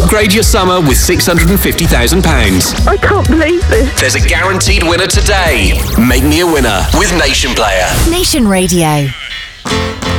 Upgrade your summer with £650,000. I can't believe this. There's a guaranteed winner today. Make me a winner with Nation Player. Nation Radio.